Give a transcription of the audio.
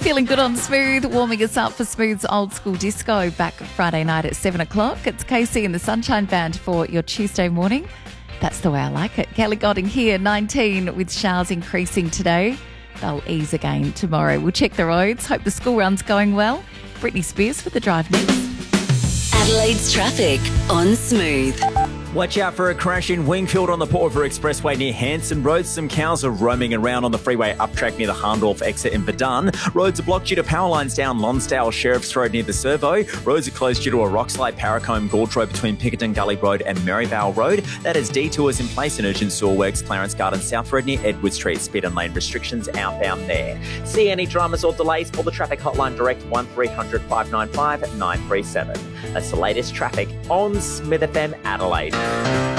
Feeling good on Smooth, warming us up for Smooth's Old School Disco back Friday night at 7 o'clock. It's Casey and the Sunshine Band for your Tuesday morning. That's the way I like it. Kelly Godding here, 19 with showers increasing today. They'll ease again tomorrow. We'll check the roads. Hope the school run's going well. Britney Spears for the drive next. Adelaide's traffic on Smooth. Watch out for a crash in Wingfield on the Port River Expressway near Hanson Road. Some cows are roaming around on the freeway up track near the Harndorf exit in Verdun. Roads are blocked due to power lines down Lonsdale Sheriff's Road near the Servo. Roads are closed due to a rock slide Paracombe Gorge Road between Pickerton Gully Road and Maryvale Road. That has detours in place and urgent sewer works Clarence Garden South Road near Edward Street. Speed and lane restrictions outbound there. See any dramas or delays? Call the traffic hotline direct 1300 595 937. That's the latest traffic on Smith FM Adelaide.